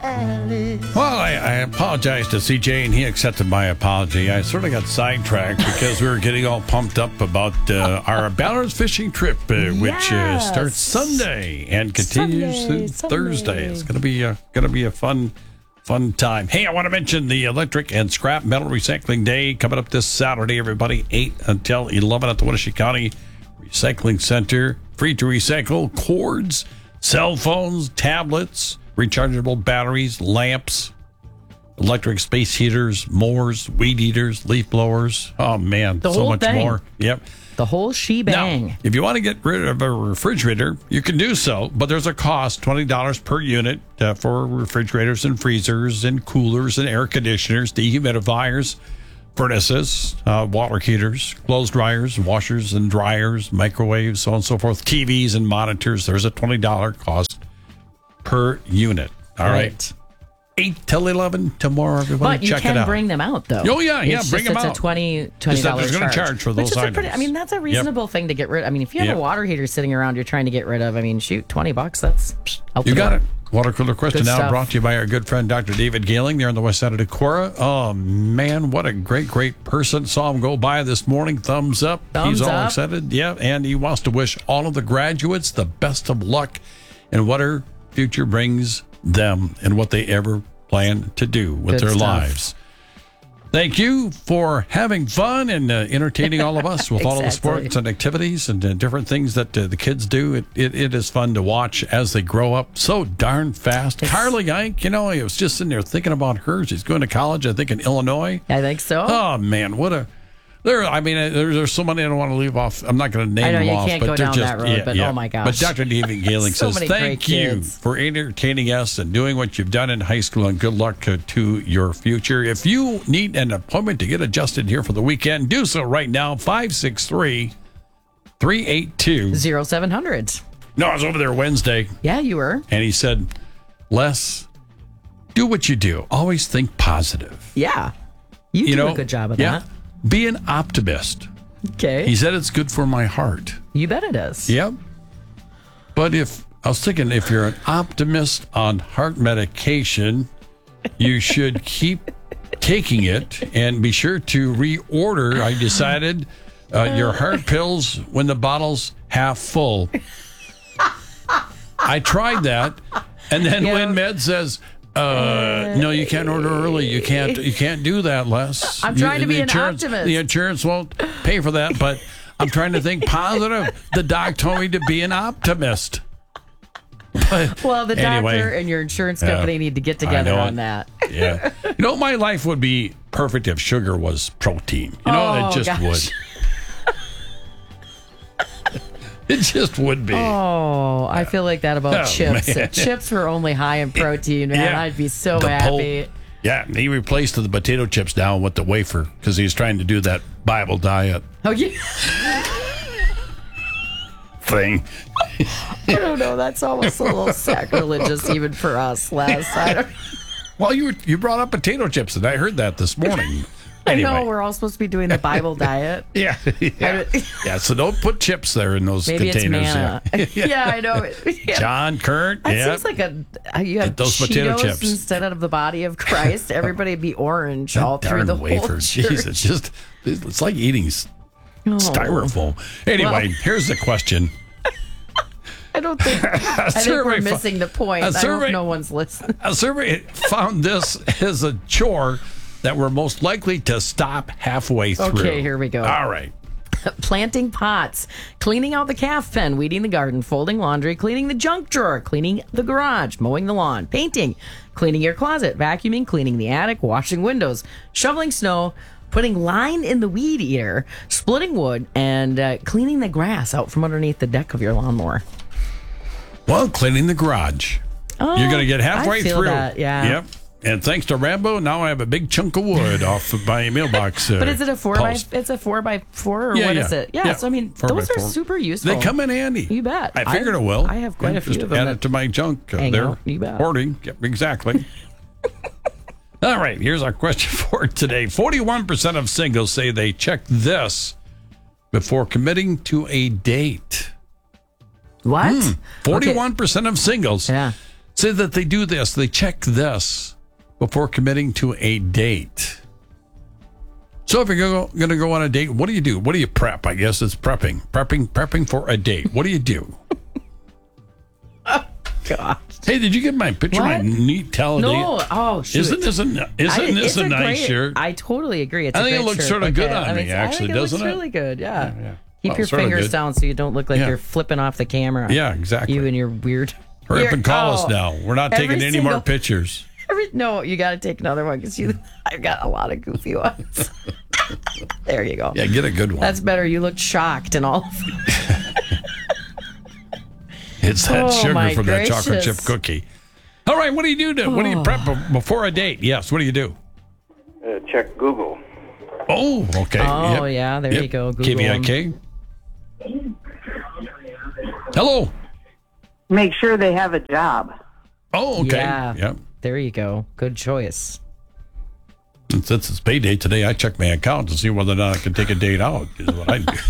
Well, I apologize to CJ, and he accepted my apology. I sort of got sidetracked because we were getting all pumped up about our Ballard's fishing trip, which starts Sunday and continues through Thursday. It's going to be a fun time. Hey, I want to mention the Electric and Scrap Metal Recycling Day coming up this Saturday, everybody, 8 until 11 at the Wenatchee County Recycling Center. Free to recycle cords, cell phones, tablets, rechargeable batteries, lamps, electric space heaters, mowers, weed eaters, leaf blowers. Oh, man, so much more. Yep. The whole shebang. Now, if you want to get rid of a refrigerator, you can do so, but there's a cost, $20 per unit for refrigerators and freezers and coolers and air conditioners, dehumidifiers, furnaces, water heaters, clothes dryers, washers and dryers, microwaves, so on and so forth, TVs and monitors. There's a $20 cost per unit. All right. 8 till 11 tomorrow, everybody. But you check it out. can bring them out, though. Oh, yeah, bring them out. It's a $20 There's going to charge for those items. That's a reasonable thing to get rid of. I mean, if you have a water heater sitting around you're trying to get rid of, I mean, shoot, $20, that's out You the got door. it. Water Cooler Question now stuff. brought to you by our good friend Dr. David Gailing there on the west side of Decorah. Oh, man, what a great person. Saw him go by this morning. Thumbs up. He's all excited. Yeah, and he wants to wish all of the graduates the best of luck in what our future brings them and what they ever plan to do with their lives. Thank you for having fun and entertaining all of us with all of the sports and activities and different things that the kids do. It is fun to watch as they grow up so darn fast. Carly Ike, I was just sitting there thinking about her. She's going to college, I think, in Illinois. I think so. Oh, man, there's so many I don't want to leave off. I'm not going to name them off. I know you can't go down that road, but oh my gosh. But Dr. David Gailing says, thank you for entertaining us and doing what you've done in high school, and good luck to your future. If you need an appointment to get adjusted here for the weekend, do so right now, 563-382-0700. No, I was over there Wednesday. Yeah, you were. And he said, Les, do what you do. Always think positive. Yeah. You do a good job of that. Be an optimist. Okay. He said it's good for my heart. You bet it is. Yep. But I was thinking, if you're an optimist on heart medication, you should keep taking it and be sure to reorder. I decided your heart pills when the bottle's half full. I tried that, and then when Med says, no, you can't order early. You can't do that, Les. I'm trying to be an optimist. The insurance won't pay for that, but I'm trying to think positive. The doc told me to be an optimist. But well, the doctor and your insurance company need to get together on that. Yeah. My life would be perfect if sugar was protein. It just would. It just would be. Oh, I feel like that about chips. Man. If chips were only high in protein, man, I'd be so happy. He replaced the potato chips down with the wafer because he's trying to do that Bible diet. Oh, yeah. Thing. I don't know. That's almost a little sacrilegious even for us, Les. Well, you brought up potato chips, and I heard that this morning. Anyway. I know, we're all supposed to be doing the Bible diet. Yeah, so don't put chips there in those Maybe containers. It's manna. Yeah, I know. John, Kurt, It seems like you have those Cheetos potato chips instead of the body of Christ. Everybody would be orange all through the wafer. whole Jeez, it's like eating styrofoam. Anyway, here's the question. I think we're missing the point. I hope no one's listening. A survey found this as a chore that we're most likely to stop halfway through. Okay, here we go. All right. Planting pots, cleaning out the calf pen, weeding the garden, folding laundry, cleaning the junk drawer, cleaning the garage, mowing the lawn, painting, cleaning your closet, vacuuming, cleaning the attic, washing windows, shoveling snow, putting line in the weed eater, splitting wood, and cleaning the grass out from underneath the deck of your lawnmower. Well, cleaning the garage. Oh, you're going to get halfway through. That, yeah. Yep. And thanks to Rambo, now I have a big chunk of wood off of my mailbox. But is it a 4x4 or what is it? Yeah. So I mean, those are super useful. They come in handy. You bet. I figured it will. I have quite a few just of them. Add it to my junk there. You bet. Hoarding. Yep, exactly. All right. Here's our question for today. 41% of singles say they check this before committing to a date. What? 41% of singles say that they do this. They check this before committing to a date. So if you're going to go on a date, what do you do? What do you prep? I guess it's prepping for a date. What do you do? Oh, God. Hey, did you get my picture? My What? neat tell No. Oh, shoot. Isn't this a nice great, shirt? I totally agree. It's I a think it great looks shirt. sort of good Okay, on me, actually, I think doesn't it? it? Looks really good. Yeah. Yeah. Keep Well, your sort of fingers good. down so you don't look like Yeah. you're flipping off the camera. Yeah, exactly. You and your weird. Hurry up and call us Oh, now. We're not every taking any more single- pictures. No, you got to take another one because I've got a lot of goofy ones. There you go. Yeah, get a good one. That's better. You looked shocked and all. It's that Oh, sugar my from that chocolate gracious. chip cookie. All right, what do you do? What do you prep before a date? Yes, what do you do? Check Google. Oh, okay. Oh, yeah, there you go. Google 'em. KVIK. Hello. Make sure they have a job. Oh, okay. Yeah. Yep. There you go. Good choice. Since it's payday today, I check my account to see whether or not I can take a date out. Is what I do.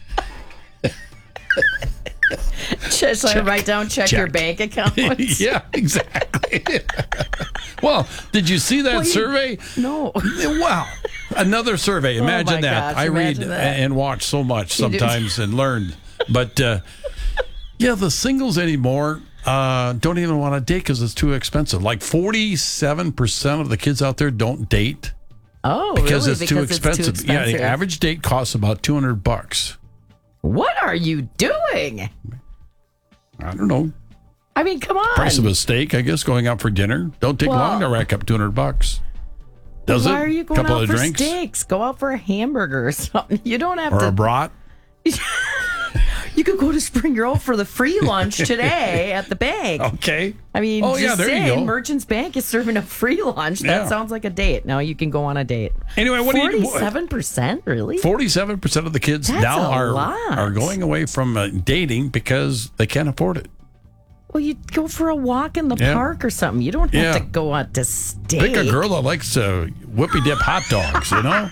So I write down, check your check. bank account. Yeah, exactly. Well, did you see that survey? No. Wow. Another survey. Imagine my that. gosh, I read imagine that. and watch so much You do. sometimes and learn. But yeah, the singles anymore don't even want to date because it's too expensive. Like 47% of the kids out there don't date Oh, because really? it's too expensive. Yeah, the average date costs about $200. What are you doing? I don't know. I mean, come on. Price of a steak, I guess, going out for dinner. Don't take Well- long to rack up $200. Does it? Why are you going Couple out of for drinks steaks? Go out for a hamburger or something. You don't have or to. a brat. You could go to Spring Grove for the free lunch today at the bank. Okay. I mean, Oh, yeah, just there you saying, go. Merchants Bank is serving a free lunch. That Yeah. sounds like a date. Now you can go on a date. Anyway, what do you do? 47%? Really? 47% of the kids That's now a lot. are going away from dating because they can't afford it. Well, you go for a walk in the Yeah. park or something. You don't have Yeah. to go out to steak. Pick a girl that likes whippy dip hot dogs, you know?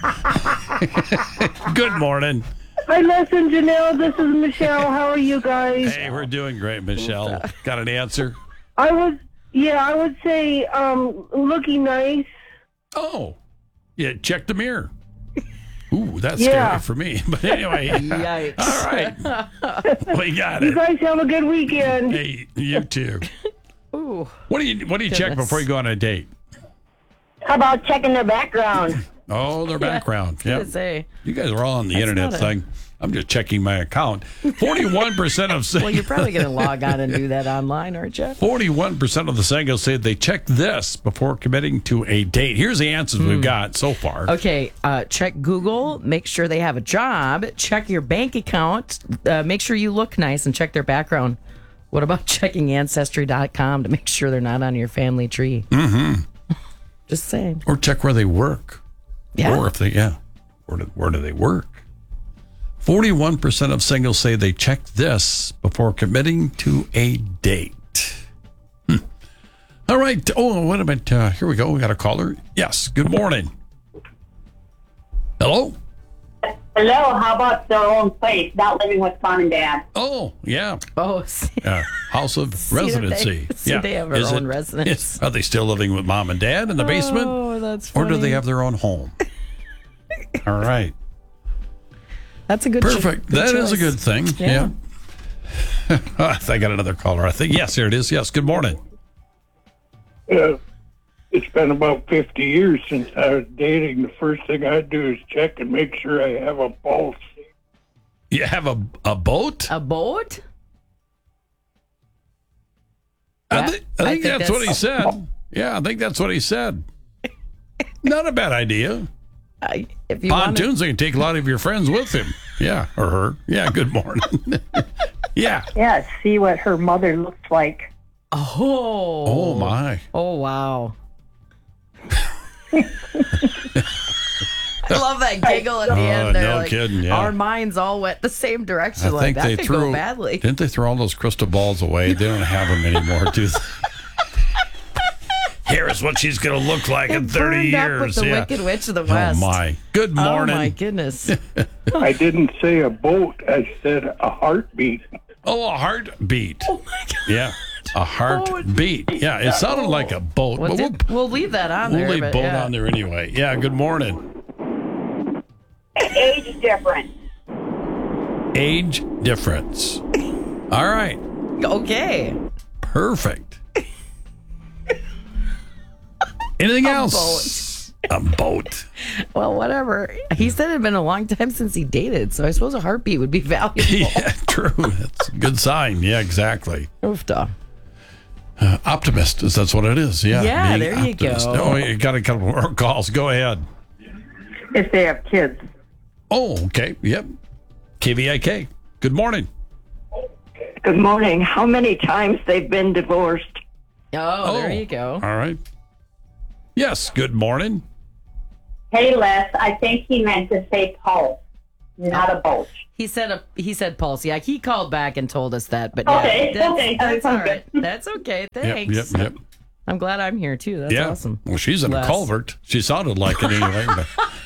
Good morning. Hi, listen, Janelle. This is Michelle. How are you guys? Hey, we're doing great, Michelle. Got an answer? I would say looking nice. Oh, yeah, check the mirror. Ooh, that's Yeah. scary for me. But anyway, Yikes. all right. We got You it. guys have a good weekend. Hey, you too. Ooh. What do you check Goodness. before you go on a date? How about checking their background? Oh, their background. I Yeah. was gonna say, You guys are all on the internet not a- thing. I'm just checking my account. 41% of well, you're probably going to log on and do that online, aren't you? 41% of the singles say they check this before committing to a date. Here's the answers we've got so far. Okay, check Google, make sure they have a job, check your bank account, make sure you look nice, and check their background. What about checking Ancestry.com to make sure they're not on your family tree? Mm-hmm. Just saying. Or check where they work. Yeah. Or if they, where do they work? 41% of singles say they check this before committing to a date. All right. Oh, wait a minute. Here we go. We got a caller. Yes. Good morning. Hello? Hello, how about their own place, not living with mom and dad? Oh, yeah. Oh, House of See that residency. they- they have their Is own residence. Are they still living with mom and dad in the basement? Oh, that's Or funny. do they have their own home? All right. That's a good Perfect. That is a good thing. Yeah. Yeah. I got another caller, I think. Yes, here it is. Yes, good morning. It's been about 50 years since I was dating. The first thing I do is check and make sure I have a pulse. You have a boat? A boat? I think that's what he said. Yeah, I think that's what he said. Not a bad idea. If you want to, Pontoons, they can take a lot of your friends with him. Yeah, or her. Yeah, good morning. Yeah. Yeah, see what her mother looked like. Oh, my. Oh, wow. I love that giggle at the end there. no like, kidding, yeah. Our minds all went the same direction. I like think that they could threw. go badly. Didn't they throw all those crystal balls away? They don't have them anymore, do they? Here is what she's going to look like in 30 Burned years. up with the Yeah. Wicked Witch of the Oh, West. my. Good morning. Oh, my goodness. I didn't say a boat. I said a heartbeat. Oh, a heartbeat. Oh, my God. Yeah. A heartbeat. Yeah, it sounded like a boat. But We'll leave that on we'll there. leave boat on there anyway. Yeah, good morning. Age difference. Age difference. All right. Okay. Perfect. Anything else? A boat. Well, whatever. He said it had been a long time since he dated, so I suppose a heartbeat would be valuable. Yeah, true. That's a good sign. Yeah, exactly. Oofda. Optimist. That's what it is. Yeah. Yeah, being there you go. Oh, you got a couple more calls. Go ahead. If they have kids. Oh, okay. Yep. KVIK. Good morning. Good morning. How many times they've been divorced? Oh, there you go. All right. Yes, good morning. Hey, Les, I think he meant to say pulse, not a boat. He said pulse. Yeah, he called back and told us that. But Okay, yeah, okay, that's all sounds right. That's okay. Thanks. Yep. I'm glad I'm here too. That's Yeah. awesome. Well, she's in a Les. culvert. She sounded like it anyway. But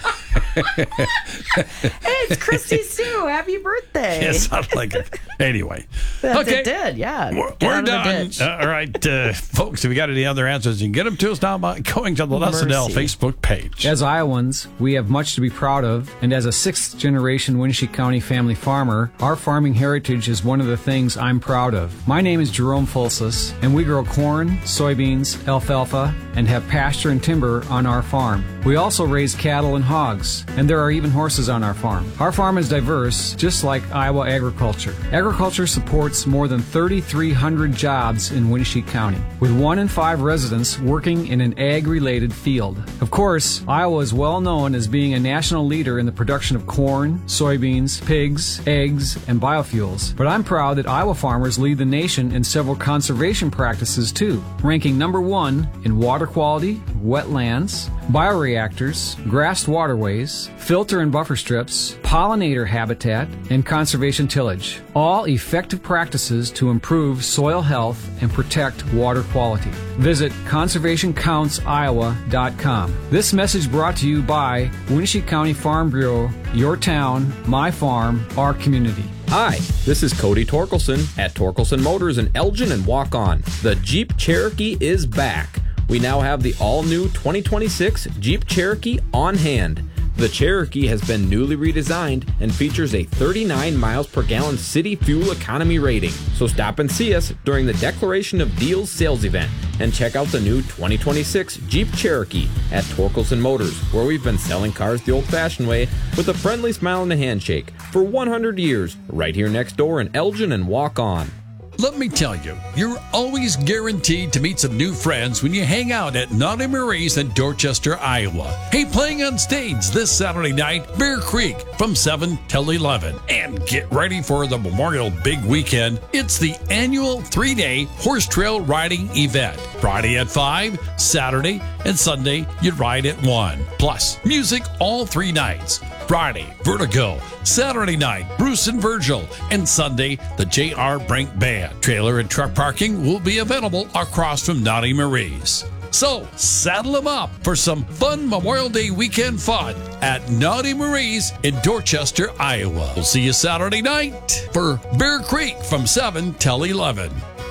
Hey, it's Christy Sue. Happy birthday. it sounded like it. Anyway. It did. Yeah. We're Get out of the done. ditch. All right, folks, if you got any other answers, you can get them to us now by going to the Les and L Mercy. Facebook page. As Iowans, we have much to be proud of, and as a sixth-generation Winnebago County family farmer, our farming heritage is one of the things I'm proud of. My name is Jerome Fulsus, and we grow corn, soybeans, alfalfa, and have pasture and timber on our farm. We also raise cattle and hogs, and there are even horses on our farm. Our farm is diverse, just like Iowa agriculture. Agriculture supports more than 3,300 jobs in Winnebago County, with 1 in 5 residents working in an ag-related field. Of course, Iowa is well known as being a national leader in the production of corn, soybeans, pigs, eggs, and biofuels. But I'm proud that Iowa farmers lead the nation in several conservation practices too, ranking number 1 in water quality, wetlands, bioreactors, grassed waterways, filter and buffer strips, pollinator habitat, and conservation tillage. All effective practices to improve soil health and protect water quality. Visit conservationcountsiowa.com. This message brought to you by Winnebago County Farm Bureau, your town, my farm, our community. Hi, this is Cody Torkelson at Torkelson Motors in Elgin and Walk On. The Jeep Cherokee is back. We now have the all-new 2026 Jeep Cherokee on hand. The Cherokee has been newly redesigned and features a 39 miles per gallon city fuel economy rating. So stop and see us during the Declaration of Deals sales event and check out the new 2026 Jeep Cherokee at Torkelson Motors, where we've been selling cars the old-fashioned way with a friendly smile and a handshake for 100 years, right here next door in Elgin and Walk On. Let me tell you, you're always guaranteed to meet some new friends when you hang out at Naughty Marie's in Dorchester, Iowa. Hey, playing on stage this Saturday night, Bear Creek from 7 till 11. And get ready for the Memorial Big Weekend. It's the annual 3-day horse trail riding event. Friday at 5, Saturday and Sunday you ride at 1. Plus, music all 3 nights. Friday, Vertigo. Saturday night, Bruce and Virgil. And Sunday, the J.R. Brink Band. Trailer and truck parking will be available across from Naughty Marie's. So, saddle them up for some fun Memorial Day weekend fun at Naughty Marie's in Dorchester, Iowa. We'll see you Saturday night for Bear Creek from 7 till 11.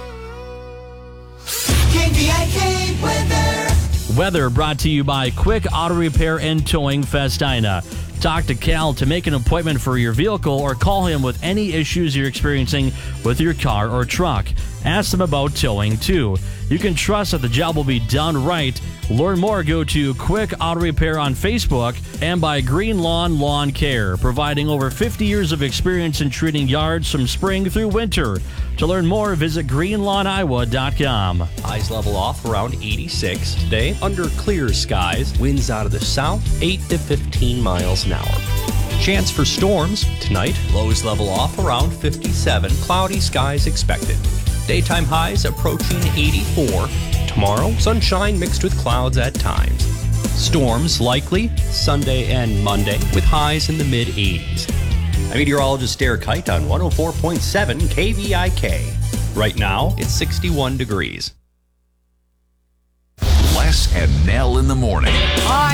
KVIK weather. Weather brought to you by Quick Auto Repair and Towing Festina. Talk to Cal to make an appointment for your vehicle or call him with any issues you're experiencing with your car or truck. Ask them about towing too. You can trust that the job will be done right. Learn more, go to Quick Auto Repair on Facebook and by Green Lawn Lawn Care, providing over 50 years of experience in treating yards from spring through winter. To learn more, visit greenlawnoiowa.com. Highs level off around 86 today. Under clear skies, winds out of the south, 8 to 15 miles an hour. Chance for storms tonight. Lows level off around 57. Cloudy skies expected. Daytime highs approaching 84. Tomorrow, sunshine mixed with clouds at times. Storms likely Sunday and Monday with highs in the mid-80s. I'm meteorologist Derek Height on 104.7 KVIK. Right now, it's 61 degrees. Les and Nell in the morning. I